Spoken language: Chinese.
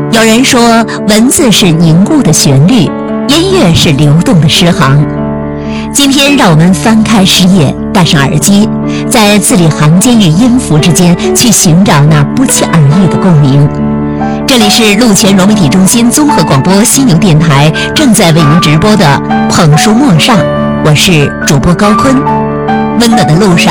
有人说，文字是凝固的旋律，音乐是流动的诗行。今天，让我们翻开诗页，戴上耳机，在字里行间与音符之间去寻找那不期而遇的共鸣。这里是陆泉融媒体中心综合广播犀牛电台正在为您直播的捧书陌上，我是主播高坤。温暖的路上，